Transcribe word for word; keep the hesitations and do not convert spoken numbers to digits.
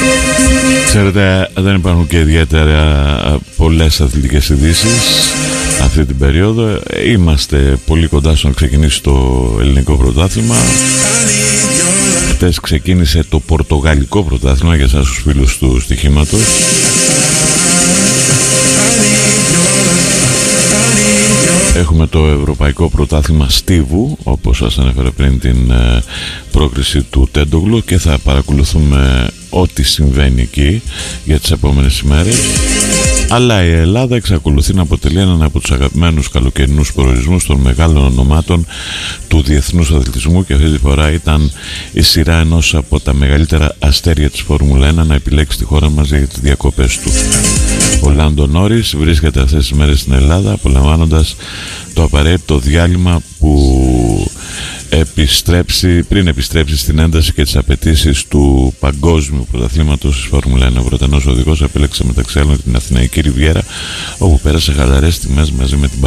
Ξέρετε, δεν υπάρχουν και ιδιαίτερα πολλές αθλητικές ειδήσεις αυτή την περίοδο. Είμαστε πολύ κοντά στο να ξεκινήσει το ελληνικό πρωτάθλημα. Χτες ξεκίνησε το πορτογαλικό πρωτάθλημα για εσάς τους φίλους του στοιχήματος. Έχουμε το ευρωπαϊκό πρωτάθλημα στίβου, όπως σας ανέφερα πριν, την ε, πρόκριση του Τέντογλου, και θα παρακολουθούμε ό,τι συμβαίνει εκεί για τις επόμενες ημέρες. Αλλά η Ελλάδα εξακολουθεί να αποτελεί έναν από τους αγαπημένους καλοκαιρινούς προορισμούς των μεγάλων ονομάτων του διεθνούς αθλητισμού, και αυτή τη φορά ήταν η σειρά ενός από τα μεγαλύτερα αστέρια της Φόρμουλα ένα να επιλέξει τη χώρα μας για τις διακοπές του. Ο Λάντο Νόρις βρίσκεται αυτές τις μέρες στην Ελλάδα, απολαμβάνοντας το απαραίτητο διάλειμμα που επιστρέψει, πριν επιστρέψει στην ένταση και τις απαιτήσεις του παγκόσμιου πρωταθλήματος της Φόρμουλα ένα. Ο Βρετανός οδηγός επέλεξε μεταξύ άλλων την Αθηναϊκή Ριβιέρα, όπου πέρασε χαλαρές τιμές μαζί με την